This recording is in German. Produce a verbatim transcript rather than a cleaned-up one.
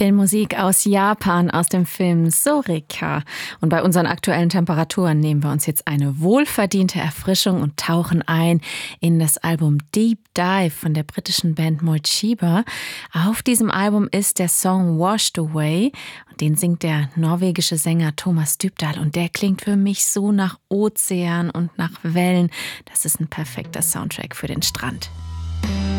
Filmmusik aus Japan, aus dem Film Sorika. Und bei unseren aktuellen Temperaturen nehmen wir uns jetzt eine wohlverdiente Erfrischung und tauchen ein in das Album Deep Dive von der britischen Band Mochiba. Auf diesem Album ist der Song Washed Away. Und den singt der norwegische Sänger Thomas Dybdahl. Und der klingt für mich so nach Ozean und nach Wellen. Das ist ein perfekter Soundtrack für den Strand.